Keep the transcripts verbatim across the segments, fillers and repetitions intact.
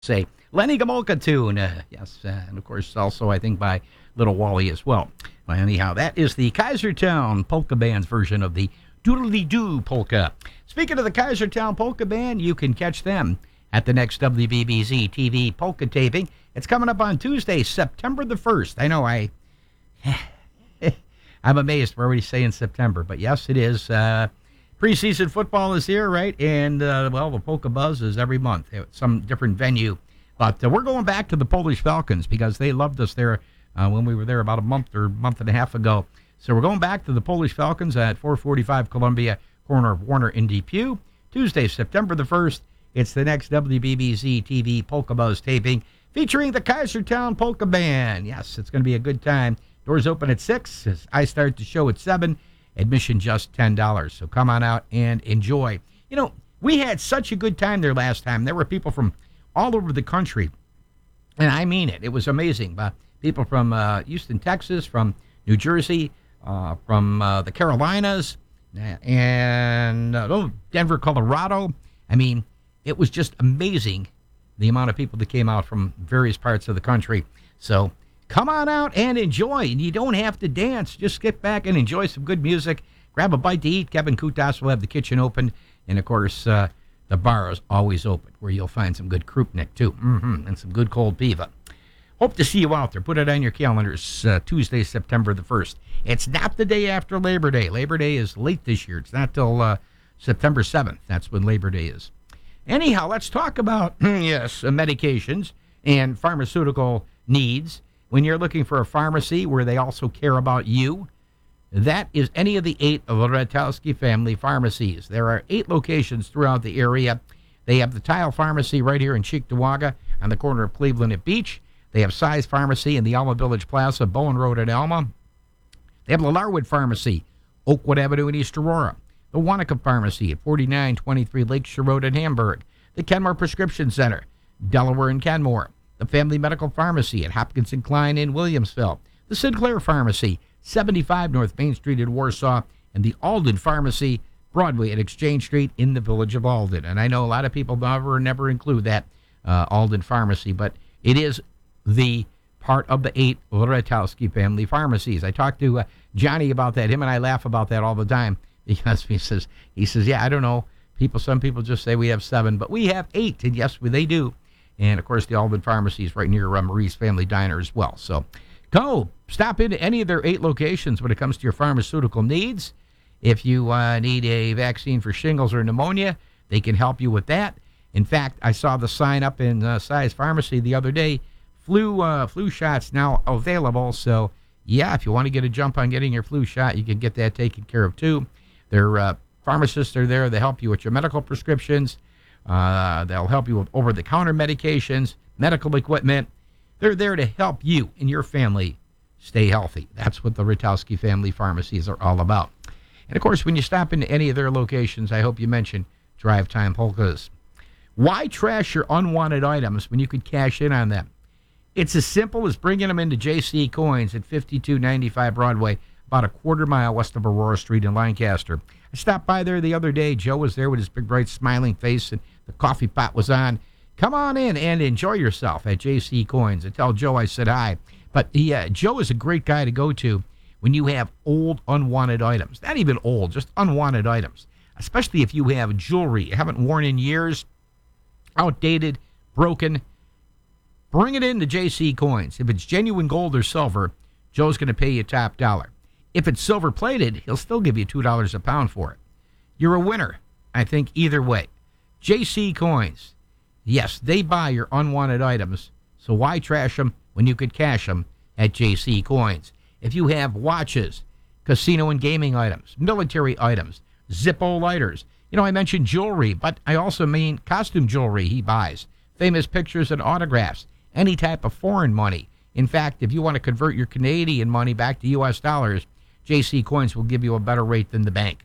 Say Lenny Gomolka tune. Uh, yes, uh, and of course also I think by Little Wally as well. Well, anyhow, that is the Kaisertown Polka Band's version of the Doodly-Doo Polka. Speaking of the Kaisertown Polka Band, you can catch them at the next W B B Z T V polka taping. It's coming up on Tuesday, September the first. I know I, I'm amazed we're already saying September, but yes, it is. Uh, preseason football is here, right? And, uh, well, the Polka Buzz is every month at some different venue. But uh, we're going back to the Polish Falcons because they loved us there uh, when we were there about a month or month and a half ago. So we're going back to the Polish Falcons at four forty-five Columbia, corner of Warner and Depew. Tuesday, September the first. It's the next W B B Z T V Polka Buzz taping featuring the Kaisertown Polka Band. Yes, it's going to be a good time. Doors open at six. I start the show at seven. Admission just ten dollars. So come on out and enjoy. You know, we had such a good time there last time. There were people from all over the country. And I mean it. It was amazing. Uh, people from uh, Houston, Texas, from New Jersey, uh, from uh, the Carolinas, and uh, oh, Denver, Colorado. I mean, it was just amazing the amount of people that came out from various parts of the country. So come on out and enjoy. And you don't have to dance. Just get back and enjoy some good music. Grab a bite to eat. Kevin Kutas will have the kitchen open. And, of course, uh, the bar is always open, where you'll find some good Krupnik, too, mm-hmm, and some good cold piva. Hope to see you out there. Put it on your calendars, uh, Tuesday, September the first. It's not the day after Labor Day. Labor Day is late this year. It's not till uh, September seventh. That's when Labor Day is. Anyhow, let's talk about, yes, uh, medications and pharmaceutical needs. When you're looking for a pharmacy where they also care about you, that is any of the eight of the Ratajkowski family pharmacies. There are eight locations throughout the area. They have the Tile Pharmacy right here in Cheektowaga on the corner of Cleveland at Beach. They have Size Pharmacy in the Alma Village Plaza, Bowen Road at Alma. They have the Larwood Pharmacy, Oakwood Avenue in East Aurora. The Wanaka Pharmacy at forty-nine twenty-three Lakeshore Road in Hamburg. The Kenmore Prescription Center, Delaware and Kenmore. The Family Medical Pharmacy at Hopkins and Klein in Williamsville. The Sinclair Pharmacy, seventy-five North Main Street in Warsaw. And the Alden Pharmacy, Broadway at Exchange Street in the village of Alden. And I know a lot of people never, never include that uh, Alden Pharmacy, but it is the part of the eight Ratajkowski family pharmacies. I talked to uh, Johnny about that. Him and I laugh about that all the time because he says, he says, yeah, I don't know. People, some people just say we have seven, but we have eight, and yes, they do. And, of course, the Alden Pharmacy is right near uh, Marie's Family Diner as well. So go, stop into any of their eight locations when it comes to your pharmaceutical needs. If you uh, need a vaccine for shingles or pneumonia, they can help you with that. In fact, I saw the sign up in uh, Size Pharmacy the other day, flu uh, flu shots now available. So, yeah, if you want to get a jump on getting your flu shot, you can get that taken care of, too. Their uh, pharmacists are there. They help you with your medical prescriptions. Uh, they'll help you with over-the-counter medications, medical equipment. They're there to help you and your family stay healthy. That's what the Ratajkowski family pharmacies are all about. And, of course, when you stop into any of their locations, I hope you mention Drive Time Polkas. Why trash your unwanted items when you could cash in on them? It's as simple as bringing them into J C Coins at fifty-two ninety-five Broadway, about a quarter mile west of Aurora Street in Lancaster. I stopped by there the other day. Joe was there with his big, bright, smiling face, and the coffee pot was on. Come on in and enjoy yourself at J C Coins. And tell Joe I said hi. But yeah, Joe is a great guy to go to when you have old, unwanted items. Not even old, just unwanted items. Especially if you have jewelry you haven't worn in years, outdated, broken. Bring it in to J C Coins. If it's genuine gold or silver, Joe's going to pay you top dollar. If it's silver-plated, he'll still give you two dollars a pound for it. You're a winner, I think, either way. J C Coins. Yes, they buy your unwanted items, so why trash them when you could cash them at J C Coins? If you have watches, casino and gaming items, military items, Zippo lighters. You know, I mentioned jewelry, but I also mean costume jewelry he buys, famous pictures and autographs, any type of foreign money. In fact, if you want to convert your Canadian money back to U S dollars, J C Coins will give you a better rate than the bank.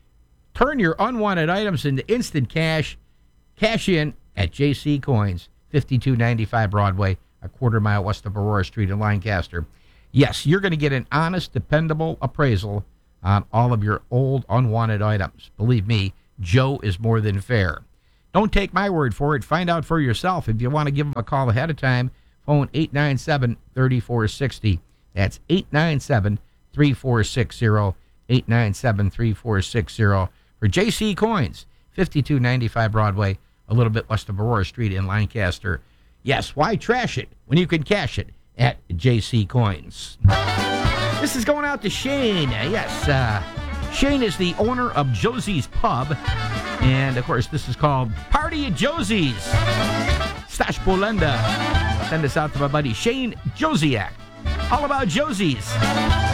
Turn your unwanted items into instant cash. Cash in at J C Coins, fifty-two ninety-five Broadway, a quarter mile west of Aurora Street in Lancaster. Yes, you're going to get an honest, dependable appraisal on all of your old, unwanted items. Believe me, Joe is more than fair. Don't take my word for it. Find out for yourself. If you want to give them a call ahead of time, phone eight nine seven, three four six zero. That's eight nine seven, three four six zero, eight nine seven, three four six zero. For J C Coins, fifty-two ninety-five Broadway, a little bit west of Aurora Street in Lancaster. Yes, why trash it when you can cash it at J C Coins? This is going out to Shane. Yes, uh, Shane is the owner of Josie's Pub. And, of course, this is called Party at Josie's. Stash Polenda. Send this out to my buddy Shane Josiak. All about Josie's.